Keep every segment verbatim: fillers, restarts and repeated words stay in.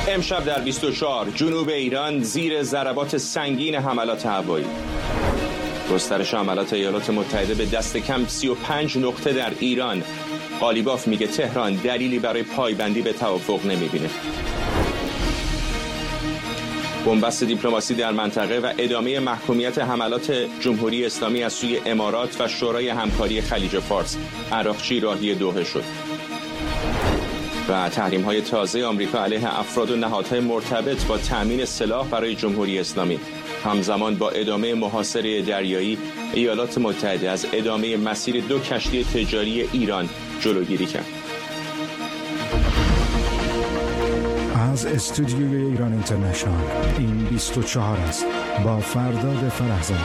امشب در بیست و چهار جنوب ایران زیر ضربات سنگین حملات هوایی. گسترش حملات ایالات متحده به دست کم سی و پنج نقطه در ایران. قالیباف میگه تهران دلیلی برای پایبندی به توافق نمیبینه. بنبست دیپلماسی در منطقه و ادامه محکومیت حملات جمهوری اسلامی از سوی امارات و شورای همکاری خلیج فارس. عراقچی راهی دوحه شد. و تحریم‌های تازه آمریکا علیه افراد و نهادهای مرتبط با تأمین سلاح برای جمهوری اسلامی. همزمان با ادامه محاصره دریایی، ایالات متحده از ادامه مسیر دو کشتی تجاری ایران جلوگیری کرد. از استودیوی ایران اینترنشنال این بیست و چهار است با فرداد فرهزاد.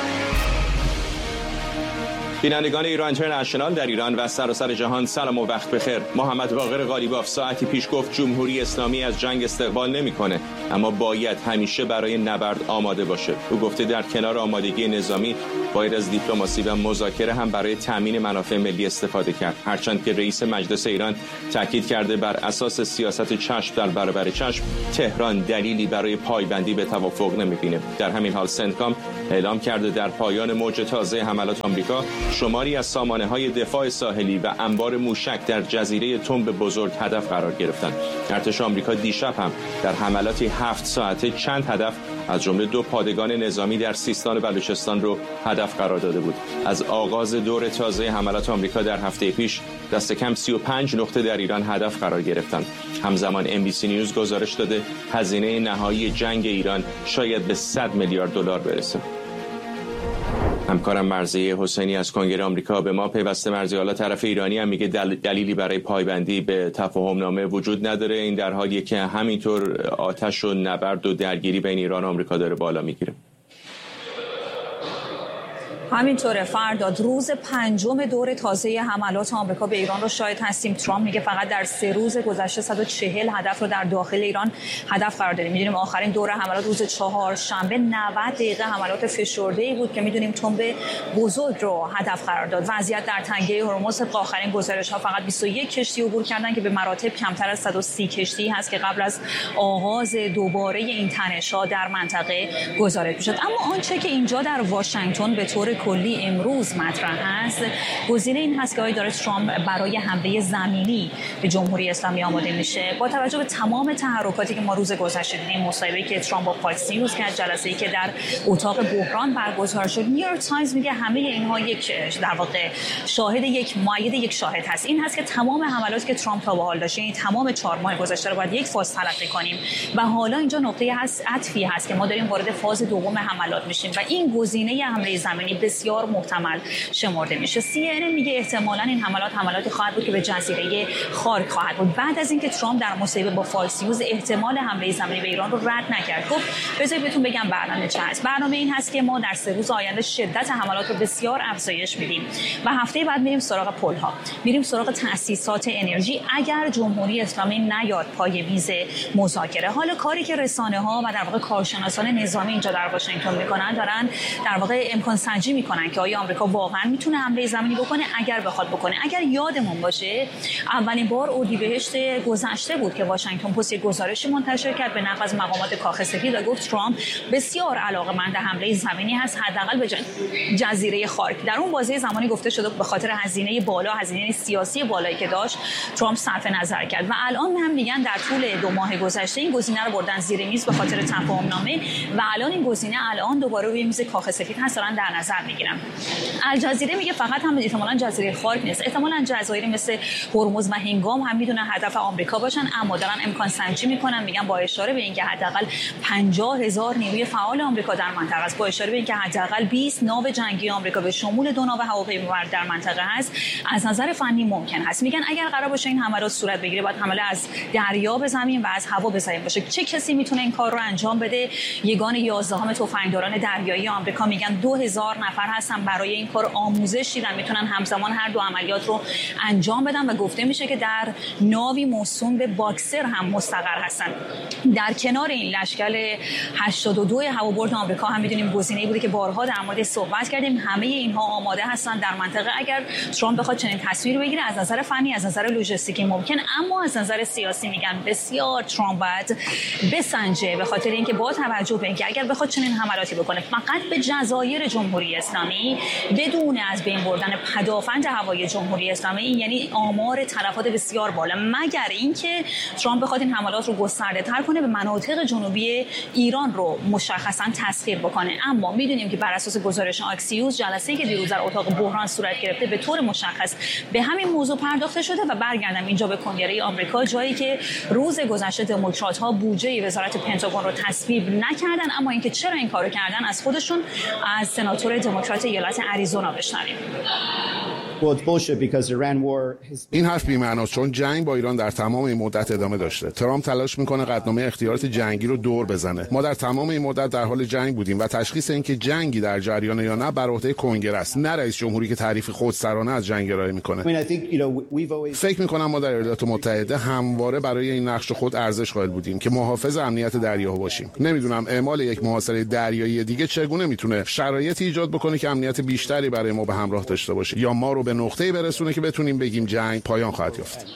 بینندگان ایران اینترنشنال در ایران و سراسر جهان سلام و وقت بخیر. محمد باقر قالیباف ساعتی پیش گفت جمهوری اسلامی از جنگ استقبال نمیکنه، اما باید همیشه برای نبرد آماده باشه. او گفته در کنار آمادگی نظامی باید از دیپلماسی و مذاکره هم برای تامین منافع ملی استفاده کرد. هرچند که رئیس مجلس ایران تاکید کرده بر اساس سیاست چشم در برابر چشم، تهران دلیلی برای پایبندی به توافق نمیبینه. در همین حال سنتکام اعلام کرده در پایان موج تازه حملات آمریکا شماری از سامانه‌های دفاع ساحلی و انبار موشک در جزیره تنب بزرگ هدف قرار گرفتند. ارتش آمریکا دیشب هم در حملاتی هفت ساعته چند هدف از جمله دو پادگان نظامی در سیستان و بلوچستان رو هدف قرار داده بود. از آغاز دور تازه حملات آمریکا در هفته پیش دست کم سی و پنج نقطه در ایران هدف قرار گرفتند. همزمان ام بی سی نیوز گزارش داده هزینه نهایی جنگ ایران شاید به صد میلیارد دلار برسه. همکارم مرضیه حسینی از کنگره آمریکا به ما پیوسته. مرضیه، حالا طرف ایرانی هم میگه دل دلیلی برای پایبندی به تفاهم نامه وجود نداره، این در حالیه که همینطور آتش و نبرد و درگیری بین ایران و آمریکا داره بالا میگیره. همینطوره فرداد، روز پنجم دور تازه حملات آمریکا به ایران رو شاهد هستیم. ترامپ میگه فقط در سه روز گذشته صد و چهل هدف رو در داخل ایران هدف قرار دادیم. میدونیم آخرین دور حملات روز چهارشنبه نود دقیقه حملات فشرده‌ای بود که میدونیم تنب بزرگ رو هدف قرار داد. وضعیت در تنگه هرمز طبق آخرین گزارش‌ها فقط بیست و یک کشتی عبور کردن که به مراتب کمتر از صد و سی کشتی هست که قبل از آغاز دوباره این تنش‌ها در منطقه گزارش می‌شد. اما آنچه که اینجا در واشنگتن به طور کلی امروز مطرح است، گزینه این هست که آقای دونالد ترامپ برای حمله زمینی به جمهوری اسلامی آماده میشه. با توجه به تمام تحرکاتی که ما روز گذشته دیدیم، مصاحبه‌ای که ترامپ با فاکس نیوز کرد، جلسه‌ای که در اتاق بحران برگزار شد، نیویورک تایمز میگه همه اینها یک در واقع شاهد یک مؤید یک شاهد هست. این هست که تمام حملاتی که ترامپ تا به حال داشته، این تمام چهار ماه گذشته رو باید یک فاز تلقی کنیم و حالا اینجا نقطه هست عطفی هست که ما داریم وارد فاز دوم حملات میشیم و این گزینه حمله زمینی بسیار محتمل شمرده میشه. سی ان ان میگه احتمالاً این حملات حملاتی خواهد بود که به جزیره خارک خواهد بود. بعد از اینکه ترامپ در مصاحبه با فاکس نیوز احتمال حمله زمینی به ایران رو رد نکرد، گفت بذارید بهتون بگم برنامه چه هست. برنامه این هست که ما در سه روز آینده شدت حملات رو بسیار افزایش میدیم و هفته بعد میریم سراغ پل‌ها، میریم سراغ تأسیسات انرژی اگر جمهوری اسلامی نیاد پای میز مذاکره. حالا کاری که رسانه‌ها و در واقع کارشناسان نظامی اینجا در واشنگتن میکنن، دارن در واقع امکان سنجی میکنن که آیا آمریکا واقعا میتونه حمله زمینی بکنه اگر بخواد بکنه. اگر یادمون باشه اولین بار اردیبهشت گذشته بود که واشنگتن پست یک گزارشی منتشر کرد به نقل از مقامات کاخ سفید و گفت ترامپ بسیار علاقه‌مند حمله زمینی هست، حداقل به جزیره خارک. در اون بازه زمانی گفته شده به خاطر هزینه بالا، هزینه سیاسی بالایی که داشت، ترامپ صرف نظر کرد و الان هم میگن در طول دو ماه گذشته این گزینه رو بردن زیر میز به خاطر تفاهم نامه و الان این گزینه الان دوباره روی میز کاخ سفید هست، دارن در نظر میگیرن. الجزیره میگه فقط هم احتمالاً جزیره خارک نیست، احتمالاً جزایر مثل هرمز و هنگام هم میدونن هدف آمریکا باشن، اما دارن امکان سنجی میکنن. میگن با اشاره به اینکه حداقل پنجاه هزار نیروی فعال آمریکا در منطقه است، با اشاره به اینکه حداقل بیست ناو جنگی آمریکا به شمول دو ناو هواپیمابر در منطقه هست، از نظر فنی ممکن است. میگن اگر قرار باشه این حملات صورت بگیره، باید حمله از دریا به زمین و از هوا به زمین باشه. چه کسی میتونه این کار رو انجام بده؟ یگان یازدهم تفنگداران دریایی آمریکا میگن دو هزار نفر هستن برای این کار آموزش دیدن، میتونن همزمان هر دو عملیات رو انجام بدن و گفته میشه که در ناوی موسوم به باکسر هم مستقر هستن. در کنار این لشکر هشتاد و دو هوابرد آمریکا هم میدونیم گزینه‌ای بوده که بارها در مورد صحبت کردیم. همه اینها آماده هستن در منطقه اگر ترامپ بخواد چنین تصمیمی بگیره، از نظر فنی، از نظر لوجستیکی ممکن، اما از نظر سیاسی میگن بسیار ترامپ باید بسنجه، به خاطر اینکه با توجه به اینکه اگر بخواد چنین حملاتی بکنه فقط به جزایر جمهوری اسلامی بدون از بین بردن پدافند هوایی جمهوری اسلامی، یعنی آمار تلفات بسیار بالا، مگر اینکه ترامپ بخواد این حملات رو گسترده تر کنه، به مناطق جنوبی ایران رو مشخصا تسخیر بکنه. اما میدونیم که بر اساس گزارش آکسیوس، جلسه‌ای که دیروز در اتاق بحران صورت گرفته به طور مشخص به همین موضوع پرداخته شده. و برگردم اینجا به کنگره آمریکا، جایی که روز گذشته دموکرات‌ها بودجه وزارت پنتاگون رو تصویب نکردن، اما اینکه چرا این کارو کردن از خودشون، از سناتور دموکرات ایالت آریزونا بشنویم. این حرف بی‌معناست، چون جنگ با ایران در تمام این مدت ادامه داشته. ترامپ تلاش میکنه قطعنامه اختیارات جنگی رو دور بزنه. ما در تمام این مدت در حال جنگ بودیم و تشخیص اینکه جنگی در جریان یا نه بر عهده کنگره است، نه رئیس جمهوری که تعریف خودسرانه از جنگ ارائه میکنه. فکر میکنم ما در ایالات متحده همواره برای این نقش خود ارزش قائل بودیم که محافظ امنیت دریاها باشیم. نمیدونم اعمال یک محاصره دریایی دیگه چگونه میتونه شرایطی ایجاد بکنه که امنیت بیشتری برای ما به همراه داشته باشه یا ما رو به نقطه‌ای برسونه که بتونیم بگیم جنگ پایان خواهد یافت.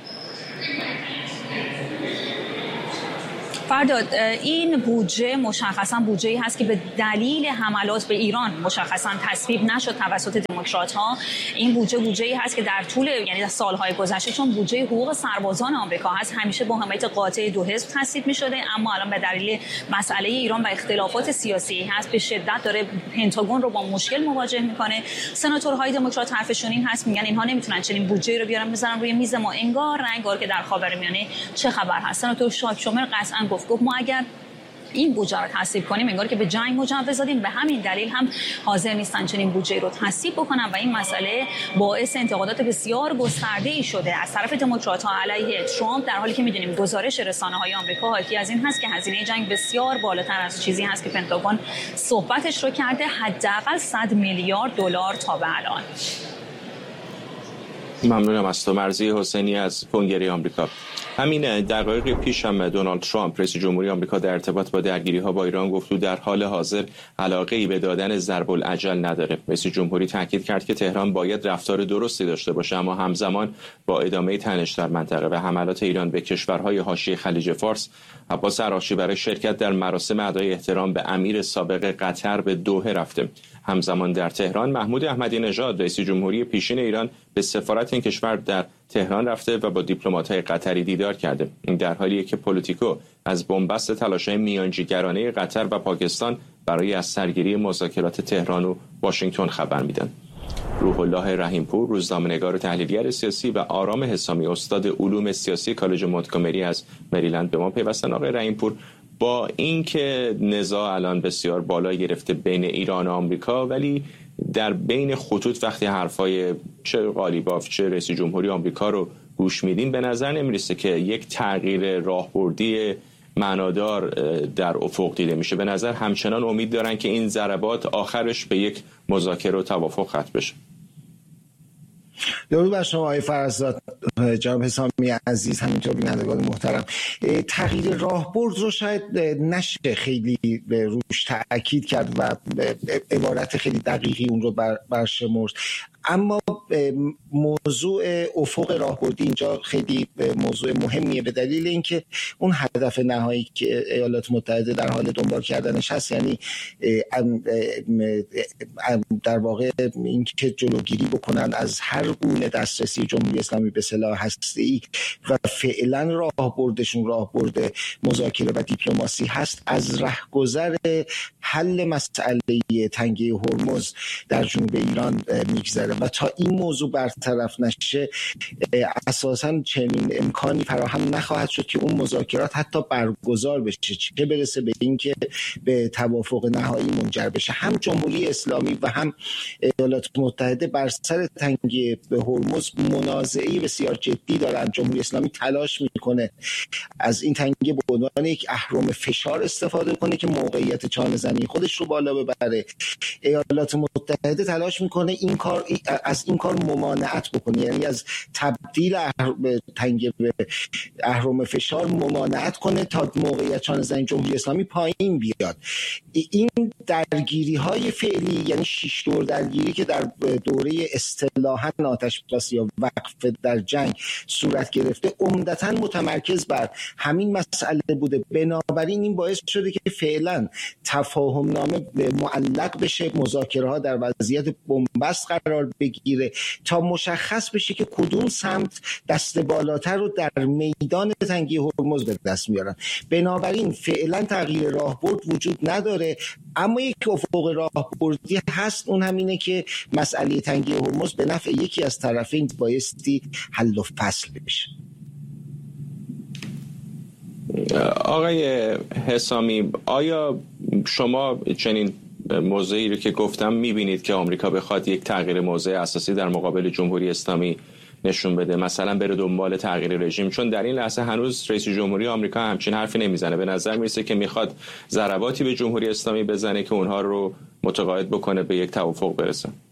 فرداد، این بودجه مشخصا بودجه‌ای هست که به دلیل حملات به ایران مشخصا تصویب نشد توسط دموکرات‌ها. این بودجه بودجه‌ای هست که در طول یعنی در سال‌های گذشته، چون بودجه حقوق سربازان آمریکا هست، همیشه با حمایت قاطع دو حزب تصویب می‌شده، اما الان به دلیل مسئله ایران و اختلافات سیاسی هست به شدت داره پنتاگون رو با مشکل مواجه می‌کنه. سناتورهای دموکرات حرفشون این هست، میگن اینها نمیتونن چنین بودجه‌ای رو بیارن بزنن روی میز ما، انگار انگار که در خاورمیانه چه خبر هست. سناتور شاک شومر قطعاً گفت گفت ما اگر این بودجه رو تصویب کنیم انگار که به جنگ مجوز دادیم، به همین دلیل هم حاضر نیستن چنین بودجه رو تصویب بکنن و این مسئله باعث انتقادات بسیار گسترده‌ای شده از طرف دموکرات‌ها علیه ترامپ، در حالی که می‌دونیم گزارش رسانه‌های آمریکا حاکی از این هست که هزینه جنگ بسیار بالاتر از چیزی هست که پنتاگون صحبتش رو کرده، حداقل صد میلیارد دلار تا به الان. ممنونم از تو. مرضی حسینی از کنگره آمریکا. همین دقایق پیش هم دونالد ترامپ رئیس جمهوری آمریکا در ارتباط با درگیری‌ها با ایران گفت او در حال حاضر علاقه‌ای به دادن ضرب العجل نداره. رئیس جمهوری تاکید کرد که تهران باید رفتار درستی داشته باشه، اما همزمان با ادامه تنش در منطقه و حملات ایران به کشورهای حاشیه خلیج فارس، عباس عراقچی برای شرکت در مراسم ادای احترام به امیر سابق قطر به دوحه رفته. همزمان در تهران محمود احمدی نژاد رئیس جمهوری پیشین ایران به سفارت این کشور در تهران رفته و با دیپلمات‌های قطری دیدار کرده. این در حالیه که پلیتیکو از بنبست تلاش‌های میانجیگرانه قطر و پاکستان برای از سرگیری مذاکرات تهران و واشنگتن خبر میدن. روح الله رحیمپور، روزنامه‌نگار و تحلیلگر سیاسی، و آرام حسامی، استاد علوم سیاسی کالج مونتگومری از مریلند به ما پیوستن. آقای رحیمپور، با اینکه نزاع الان بسیار بالا گرفته بین ایران و آمریکا، ولی در بین خطوط وقتی حرفای چه قالیباف چه رئیس جمهوری آمریکا رو گوش میدیم، به نظر نمیرسه که یک تغییر راهبردی معنادار در افق دیده میشه. به نظر همچنان امید دارن که این ضربات آخرش به یک مذاکره و توافق ختم بشه. درود بر شما آقای فرزاد، جناب حسامی عزیز، همینطور بینندگان محترم. تغییر راهبرد رو شاید نشه خیلی روش تأکید کرد و عبارت خیلی دقیقی اون رو برشمرد، اما موضوع افق راهبردی اینجا خیلی موضوع مهمیه، به دلیل اینکه اون هدف نهایی که ایالات متحده در حال دنبال کردنش هست، یعنی در واقع اینکه جلوگیری بکنن از هر گونه دسترسی جمهوری اسلامی به سلاح هسته‌ای و فعلا راهبردشون راهبرد مذاکره و دیپلماسی هست، از رهگذر حل مسئله تنگه هرمز در جنوب ایران میگذره و تا این موضوع برطرف نشه اساساً چنین امکانی فراهم نخواهد شد که اون مذاکرات حتی برگزار بشه، چه برسه به اینکه به توافق نهایی منجر بشه. هم جمهوری اسلامی و هم ایالات متحده بر سر تنگی هرمز منازعه بسیار جدی دارن. جمهوری اسلامی تلاش میکنه از این تنگی به عنوان یک اهرم فشار استفاده کنه که موقعیت چانه زنی خودش رو بالا ببره. ایالات متحده تلاش میکنه این کار از این کار ممانعت بکنه، یعنی از تبدیل تنگی به اهرم فشار ممانعت کنه تا موقعیت چانه زنی جمهوری اسلامی پایین بیاد. این درگیری های فعلی، یعنی شش دور درگیری که در دوره اصطلاحاً آتش بس یا وقف در جنگ صورت گرفته، عمدتاً متمرکز بر همین مسئله بوده. بنابراین این باعث شده که فعلا تفاهم نامه معلق بشه، مذاکره ها در وضعیت بنبست قرار بگیره تا مشخص بشه که کدوم سمت دست بالاتر رو در میدان تنگی هرمز به دست میارن. بنابراین فعلا تغییر راهبرد وجود نداره، اما یک افق راهبردی هست، اون همینه که مسئله تنگی هرمز به نفع یکی از طرفین بایستی حل و فصل بشه. آقای حسامی، آیا شما چنین موضعی رو که گفتم میبینید که آمریکا بخواد یک تغییر موضع اساسی در مقابل جمهوری اسلامی نشون بده، مثلا بره دنبال تغییر رژیم؟ چون در این لحظه هنوز رئیس جمهوری آمریکا همچین حرفی نمیزنه. به نظر میرسه که میخواد ضرباتی به جمهوری اسلامی بزنه که اونها رو متقاعد بکنه به یک توافق برسه.